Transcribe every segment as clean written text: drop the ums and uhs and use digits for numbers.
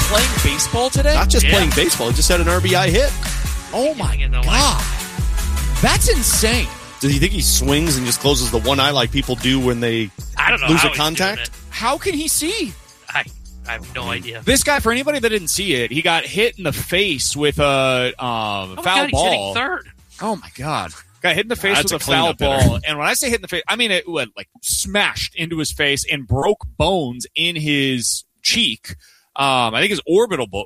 playing baseball today? Not just playing baseball. He just had an RBI hit. Oh, my God. That's insane. Does he think he swings and just closes the one eye like people do when they lose a contact? How can he see? I have no idea. This guy, for anybody that didn't see it, he got hit in the face with a foul ball. He's hitting third. Oh, my God. Got hit in the face with a foul ball. And when I say hit in the face, I mean it went like smashed into his face and broke bones in his cheek. I think his orbital.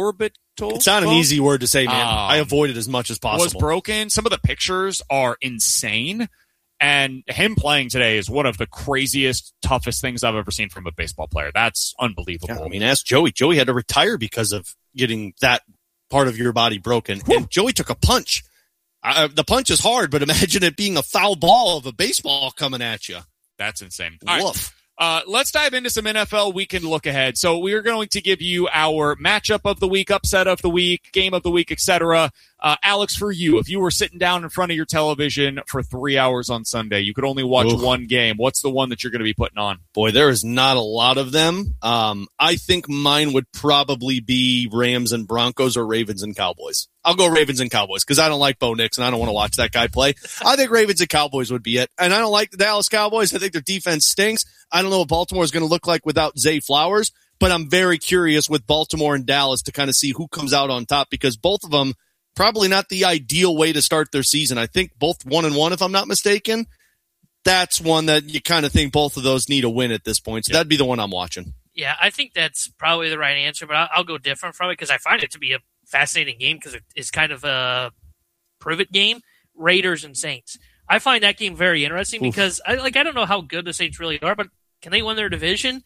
It's not an easy word to say, man. I avoid it as much as possible. Was broken. Some of the pictures are insane. And him playing today is one of the craziest, toughest things I've ever seen from a baseball player. That's unbelievable. Yeah, I mean, ask Joey. Joey had to retire because of getting that part of your body broken. Whew. And Joey took a punch. The punch is hard, but imagine it being a foul ball of a baseball coming at you. That's insane. Woof. Let's dive into some NFL weekend look ahead. So we are going to give you our matchup of the week, upset of the week, game of the week, etc. Alex, for you, if you were sitting down in front of your television for 3 hours on Sunday, you could only watch one game. What's the one that you're going to be putting on? Boy, there is not a lot of them. I think mine would probably be Rams and Broncos or Ravens and Cowboys. I'll go Ravens and Cowboys because I don't like Bo Nix and I don't want to watch that guy play. I think Ravens and Cowboys would be it. And I don't like the Dallas Cowboys. I think their defense stinks. I don't know what Baltimore is going to look like without Zay Flowers, but I'm very curious with Baltimore and Dallas to kind of see who comes out on top because both of them probably not the ideal way to start their season. I think both 1-1, if I'm not mistaken. That's one that you kind of think both of those need a win at this point. So that'd be the one I'm watching. Yeah, I think that's probably the right answer, but I'll go different from it because I find it to be a fascinating game because it's kind of a prove-it game. Raiders and Saints. I find that game very interesting because I don't know how good the Saints really are, but can they win their division?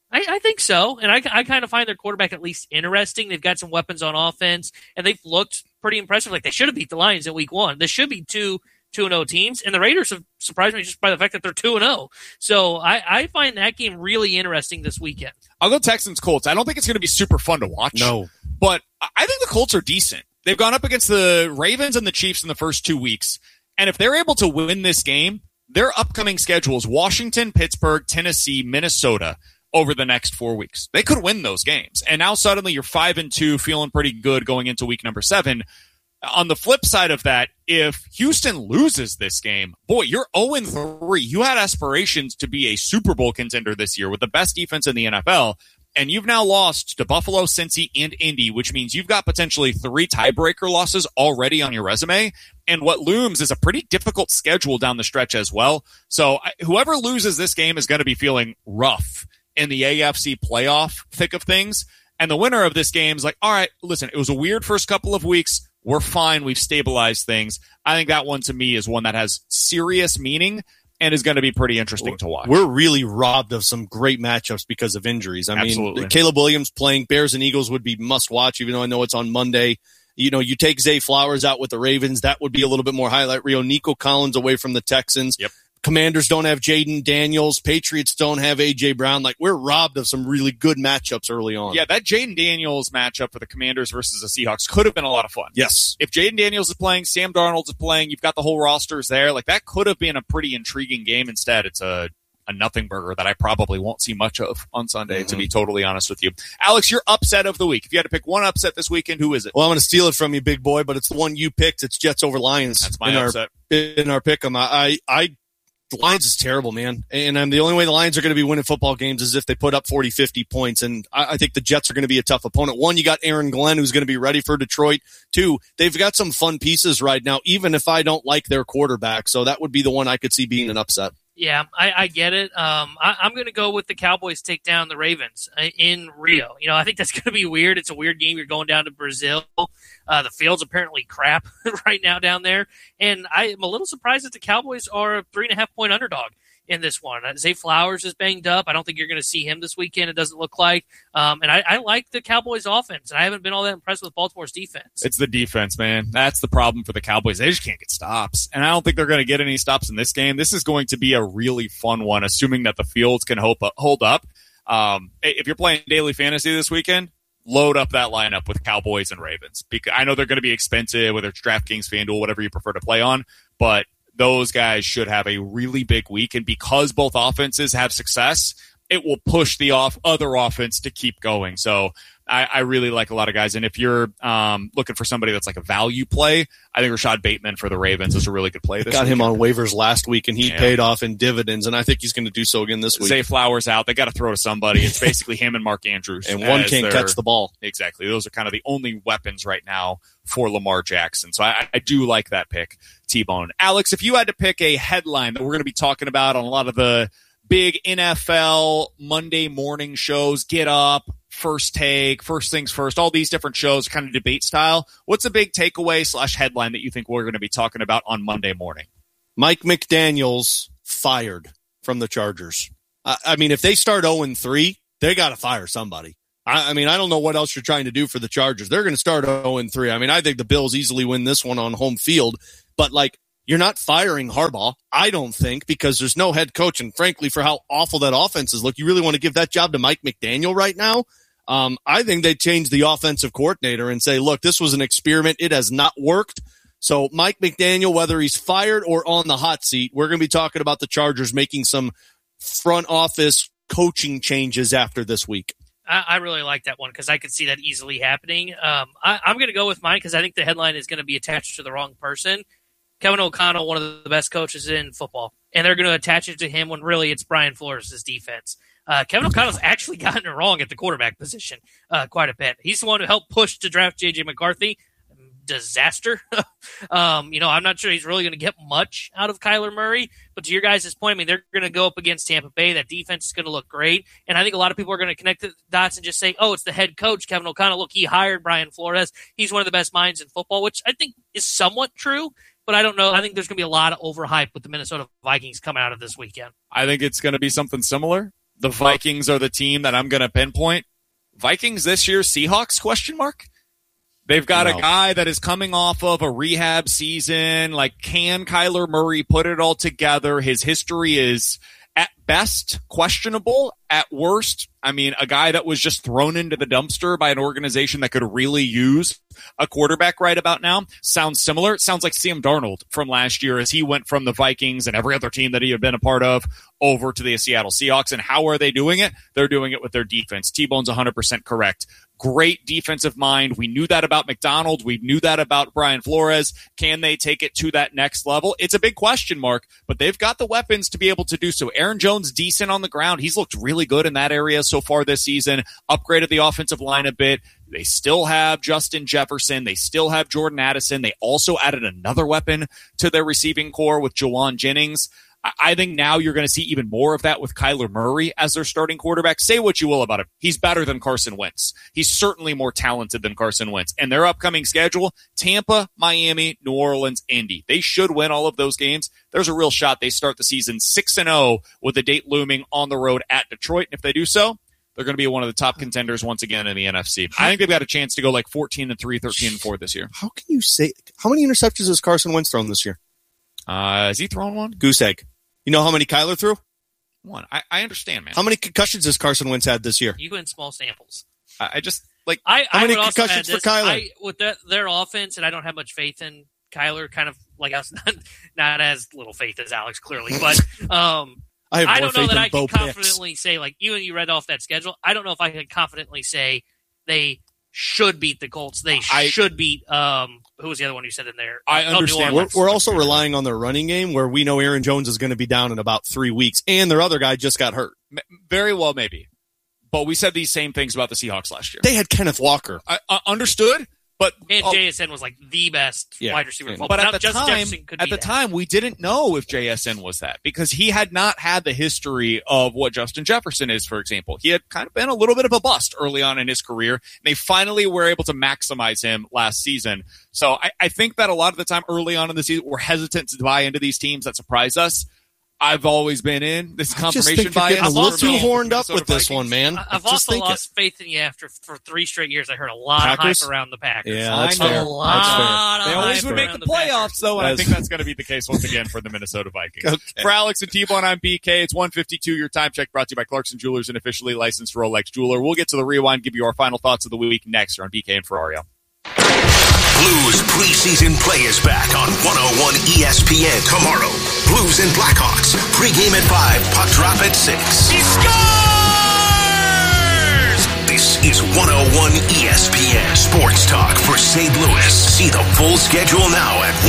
I think so, and I kind of find their quarterback at least interesting. They've got some weapons on offense, and they've looked pretty impressive. Like they should have beat the Lions in Week 1. This should be 2-0 teams, and the Raiders have surprised me just by the fact that they're 2-0. So I find that game really interesting this weekend. I'll go Texans-Colts. I don't think it's going to be super fun to watch. No. But I think the Colts are decent. They've gone up against the Ravens and the Chiefs in the first 2 weeks, and if they're able to win this game, their upcoming schedule is Washington, Pittsburgh, Tennessee, Minnesota over the next 4 weeks. They could win those games. And now suddenly you're 5-2, feeling pretty good going into week number 7. On the flip side of that, if Houston loses this game, boy, you're 0-3. You had aspirations to be a Super Bowl contender this year with the best defense in the NFL, and you've now lost to Buffalo, Cincy, and Indy, which means you've got potentially 3 tiebreaker losses already on your resume, and what looms is a pretty difficult schedule down the stretch as well. So whoever loses this game is going to be feeling rough in the AFC playoff thick of things, and the winner of this game is like, all right, listen, it was a weird first couple of weeks. We're fine. We've stabilized things. I think that one, to me, is one that has serious meaning and is going to be pretty interesting to watch. We're really robbed of some great matchups because of injuries. I mean, Caleb Williams playing Bears and Eagles would be must-watch, even though I know it's on Monday. You know, you take Zay Flowers out with the Ravens, that would be a little bit more highlight reel. Nico Collins away from the Texans. Yep. Commanders don't have Jaden Daniels. Patriots don't have A.J. Brown. Like, we're robbed of some really good matchups early on. Yeah, that Jaden Daniels matchup for the Commanders versus the Seahawks could have been a lot of fun. Yes. If Jaden Daniels is playing, Sam Darnold is playing, you've got the whole rosters there. Like, that could have been a pretty intriguing game. Instead, it's a nothing burger that I probably won't see much of on Sunday, to be totally honest with you. Alex, your upset of the week. If you had to pick one upset this weekend, who is it? Well, I'm going to steal it from you, big boy, but it's the one you picked. It's Jets over Lions. That's my upset. In our pick 'em. The Lions is terrible, man. And the only way the Lions are going to be winning football games is if they put up 40, 50 points. And I think the Jets are going to be a tough opponent. 1, you got Aaron Glenn, who's going to be ready for Detroit. 2, they've got some fun pieces right now, even if I don't like their quarterback. So that would be the one I could see being an upset. Yeah, I get it. I'm going to go with the Cowboys take down the Ravens in Rio. You know, I think that's going to be weird. It's a weird game. You're going down to Brazil. The field's apparently crap right now down there. And I'm a little surprised that the Cowboys are a 3.5-point underdog in this one. Zay Flowers is banged up. I don't think you're going to see him this weekend, it doesn't look like. And I like the Cowboys' offense, and I haven't been all that impressed with Baltimore's defense. It's the defense, man. That's the problem for the Cowboys. They just can't get stops. And I don't think they're going to get any stops in this game. This is going to be a really fun one, assuming that the fields can hold up. If you're playing daily fantasy this weekend, load up that lineup with Cowboys and Ravens. Because I know they're going to be expensive, whether it's DraftKings, FanDuel, whatever you prefer to play on, but those guys should have a really big week. And because both offenses have success, it will push the other offense to keep going. So I really like a lot of guys. And if you're looking for somebody that's like a value play, I think Rashad Bateman for the Ravens is a really good play. Got him on waivers last week, and he paid off in dividends, and I think he's going to do so again this week. Zay Flowers out. They got to throw to somebody. It's basically him and Mark Andrews. And one can't catch the ball. Exactly. Those are kind of the only weapons right now for Lamar Jackson. So I do like that pick, T-Bone. Alex, if you had to pick a headline that we're going to be talking about on a lot of the big NFL Monday morning shows, Get Up, First Take, First Things First, all these different shows, kind of debate style. What's a big takeaway / headline that you think we're going to be talking about on Monday morning? Mike McDaniels fired from the Chargers. I mean, if they start 0-3, they got to fire somebody. I mean, I don't know what else you're trying to do for the Chargers. They're going to start 0-3. I mean, I think the Bills easily win this one on home field, but you're not firing Harbaugh, I don't think, because there's no head coach. And frankly, for how awful that offense is, you really want to give that job to Mike McDaniel right now? I think they change the offensive coordinator and say, look, this was an experiment. It has not worked. So Mike McDaniel, whether he's fired or on the hot seat, we're going to be talking about the Chargers making some front office coaching changes after this week. I really like that one because I could see that easily happening. I'm going to go with mine because I think the headline is going to be attached to the wrong person. Kevin O'Connell, one of the best coaches in football, and they're going to attach it to him when really it's Brian Flores' defense. Kevin O'Connell's actually gotten it wrong at the quarterback position quite a bit. He's the one who helped push to draft J.J. McCarthy. Disaster. I'm not sure he's really going to get much out of Kyler Murray, but to your guys' point, I mean, they're going to go up against Tampa Bay. That defense is going to look great, and I think a lot of people are going to connect the dots and just say, oh, it's the head coach, Kevin O'Connell. Look, he hired Brian Flores. He's one of the best minds in football, which I think is somewhat true, but I don't know. I think there's going to be a lot of overhype with the Minnesota Vikings coming out of this weekend. I think it's going to be something similar. The Vikings are the team that I'm going to pinpoint. Vikings this year, Seahawks, ? They've got a guy that is coming off of a rehab season. Can Kyler Murray put it all together? His history is at best questionable. At worst, I mean, a guy that was just thrown into the dumpster by an organization that could really use a quarterback right about now. Sounds similar. It sounds like Sam Darnold from last year as he went from the Vikings and every other team that he had been a part of over to the Seattle Seahawks. And how are they doing it? They're doing it with their defense. T-Bone's 100% correct. Great defensive mind. We knew that about McDonald. We knew that about Brian Flores. Can they take it to that next level? It's a big question mark, but they've got the weapons to be able to do so. Aaron Jones, decent on the ground. He's looked really good in that area so far this season. Upgraded the offensive line a bit. They still have Justin Jefferson. They still have Jordan Addison. They also added another weapon to their receiving core with Jawan Jennings. I think now you're going to see even more of that with Kyler Murray as their starting quarterback. Say what you will about him. He's better than Carson Wentz. He's certainly more talented than Carson Wentz. And their upcoming schedule, Tampa, Miami, New Orleans, Indy. They should win all of those games. There's a real shot they start the season 6-0 with the date looming on the road at Detroit. And if they do so, they're going to be one of the top contenders once again in the NFC. I think they've got a chance to go 14-3, 13-4 this year. How can you say, how many interceptions has Carson Wentz thrown this year? Has he thrown one? Goose egg. You know how many Kyler threw? One. I understand, man. How many concussions has Carson Wentz had this year? You go in small samples. I just how many concussions for Kyler? With their offense, and I don't have much faith in Kyler, kind of like us, not as little faith as Alex, clearly. But I don't know that I can confidently say, even you read off that schedule, I don't know if I can confidently say they should beat the Colts. They should beat who was the other one you said in there? I understand. We're also relying on their running game where we know Aaron Jones is going to be down in about 3 weeks, and their other guy just got hurt. Very well, maybe. But we said these same things about the Seahawks last year. They had Kenneth Walker. I understood. But JSN was the best wide receiver. But at the time, we didn't know if JSN was that because he had not had the history of what Justin Jefferson is, for example. He had kind of been a little bit of a bust early on in his career. And they finally were able to maximize him last season. So I think that a lot of the time early on in the season, we're hesitant to buy into these teams that surprise us. I've always been in this confirmation bias. I'm a little too horned up with this one, man. I've also lost faith in you for 3 straight years. I heard a lot of hype around the Packers. Yeah, that's fair. They always would make the playoffs, though, and I think that's going to be the case once again for the Minnesota Vikings. Okay. For Alex and T-Bone, I'm BK. It's 1:52. Your time check brought to you by Clarkson Jewelers, an officially licensed Rolex jeweler. We'll get to the rewind, give you our final thoughts of the week next here on BK and Ferrario. Blues preseason play is back on 101 ESPN tomorrow. Blues and Blackhawks. Pre-game at 5, puck drop at 6. He scores! This is 101 ESPN Sports Talk for St. Louis. See the full schedule now at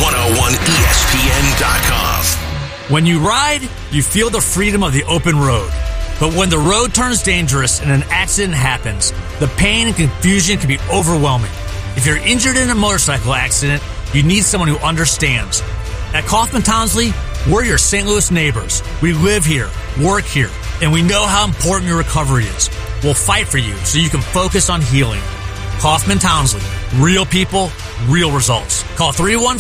101ESPN.com. When you ride, you feel the freedom of the open road. But when the road turns dangerous and an accident happens, the pain and confusion can be overwhelming. If you're injured in a motorcycle accident, you need someone who understands. At Kaufman Townsley, we're your St. Louis neighbors. We live here, work here, and we know how important your recovery is. We'll fight for you so you can focus on healing. Kaufman Townsley. Real people, real results. Call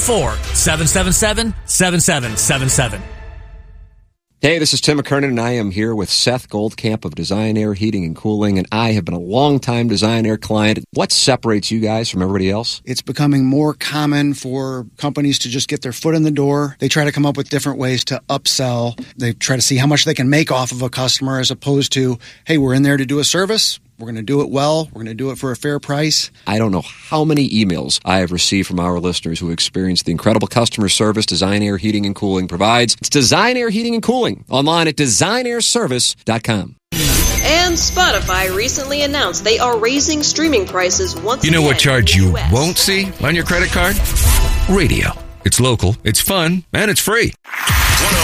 314-777-7777. Hey, this is Tim McKernan, and I am here with Seth Goldcamp of Design Air Heating and Cooling, and I have been a long-time Design Air client. What separates you guys from everybody else? It's becoming more common for companies to just get their foot in the door. They try to come up with different ways to upsell. They try to see how much they can make off of a customer as opposed to, hey, we're in there to do a service. We're going to do it well. We're going to do it for a fair price. I don't know how many emails I have received from our listeners who experience the incredible customer service Design Air Heating and Cooling provides. It's Design Air Heating and Cooling, online at designairservice.com. And Spotify recently announced they are raising streaming prices once again. You know what charge you US. won't see on your credit card? Radio. It's local, it's fun, and it's free.